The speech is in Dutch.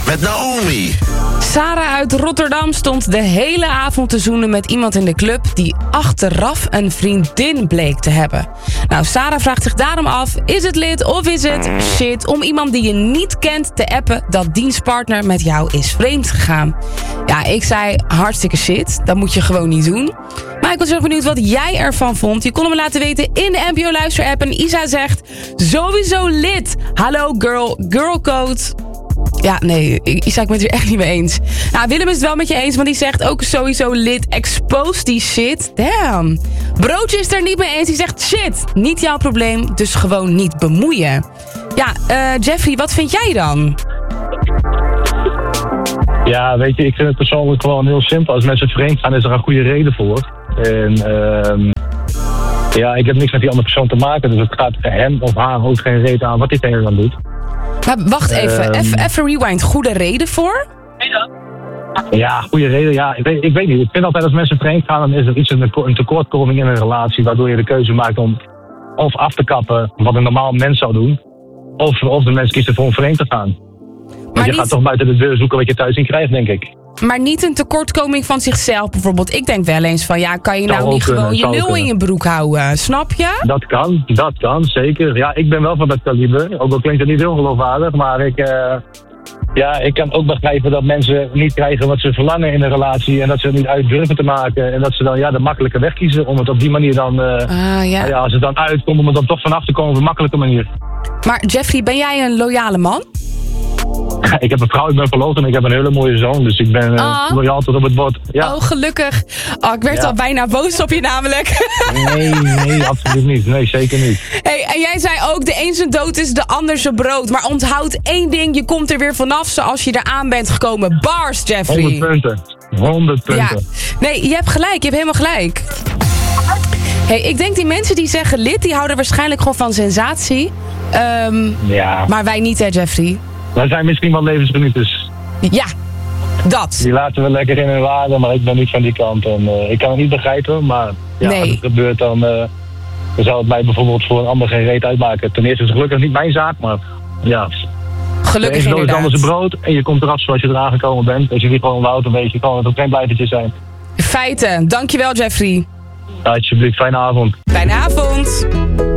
met Naomi. Sarah uit Rotterdam stond de hele avond te zoenen met iemand in de club die achteraf een vriendin bleek te hebben. Nou, Sarah vraagt zich daarom af, is het lid of is het shit om iemand die je niet kent te appen dat diens partner met jou is vreemd gegaan? Ja, ik zei hartstikke shit, dat moet je gewoon niet doen. Maar ik was erg benieuwd wat jij ervan vond. Je kon hem laten weten in de NPO Luister-app. En Isa zegt, sowieso lid. Hallo girlcode. Ja, nee, Isa, ik ben het er echt niet mee eens. Nou, Willem is het wel met je eens, want die zegt ook sowieso lid. Expose die shit. Damn. Broodje is het er niet mee eens. Die zegt shit. Niet jouw probleem, dus gewoon niet bemoeien. Ja, Jeffrey, wat vind jij dan? Ja, weet je, ik vind het persoonlijk gewoon heel simpel. Als mensen vreemd gaan, is er een goede reden voor. En ja, ik heb niks met die andere persoon te maken. Dus het gaat hem of haar ook geen reden aan wat diegene dan doet. Maar wacht even, even rewind. Goede reden voor? Ja, goede reden. Ja, ik weet niet. Ik vind altijd als mensen vreemd gaan, dan is er iets een tekortkoming in een relatie. Waardoor je de keuze maakt om of af te kappen, wat een normaal mens zou doen. Of de mens kiest ervoor om vreemd te gaan. Want je gaat toch buiten de deur zoeken wat je thuis in krijgt, denk ik. Maar niet een tekortkoming van zichzelf bijvoorbeeld. Ik denk wel eens van, ja, kan je nou niet gewoon je lul in je broek houden? Snap je? Dat kan, zeker. Ja, ik ben wel van dat kaliber. Ook al klinkt het niet heel geloofwaardig, maar ik kan ook begrijpen dat mensen niet krijgen wat ze verlangen in een relatie. En dat ze het niet uit durven te maken. En dat ze dan de makkelijke weg kiezen om het op die manier dan, als het dan uitkomt, om er dan toch vanaf te komen op een makkelijke manier. Maar Jeffrey, ben jij een loyale man? Ik heb een vrouw, ik ben verloofd en ik heb een hele mooie zoon. Dus ik ben loyaal tot op het bord. Ja. Oh, gelukkig. Oh, ik werd al bijna boos op je namelijk. Nee, absoluut niet. Nee, zeker niet. Hey, en jij zei ook, de een zijn dood is de ander zijn brood. Maar onthoud één ding, je komt er weer vanaf zoals je eraan bent gekomen. Bars, Jeffrey. 100 punten. Ja. Nee, je hebt gelijk. Je hebt helemaal gelijk. Hey, ik denk die mensen die zeggen lid, die houden waarschijnlijk gewoon van sensatie. Maar wij niet, hè, Jeffrey? Wij zijn misschien wel levensgenieters. Ja, dat. Die laten we lekker in hun waarde, maar ik ben niet van die kant. En ik kan het niet begrijpen, maar als het gebeurt, dan zou het mij bijvoorbeeld voor een ander geen reet uitmaken. Ten eerste is het gelukkig niet mijn zaak, maar ja. Gelukkig inderdaad. inderdaad. De anders brood en je komt eraf zoals je eraan gekomen bent. Als je die gewoon houdt, dan weet je gewoon dat het geen blijvertje zijn. Feiten. Dankjewel, Jeffrey. Ja, alsjeblieft, fijne avond. Fijne avond.